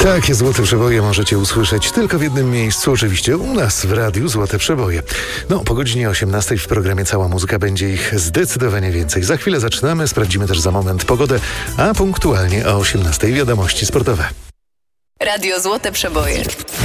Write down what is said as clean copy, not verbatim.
Takie Złote Przeboje możecie usłyszeć tylko w jednym miejscu, oczywiście u nas w Radiu Złote Przeboje. Po godzinie 18 w programie Cała Muzyka będzie ich zdecydowanie więcej. Za chwilę zaczynamy, sprawdzimy też za moment pogodę, a punktualnie o 18 wiadomości sportowe. Radio Złote Przeboje.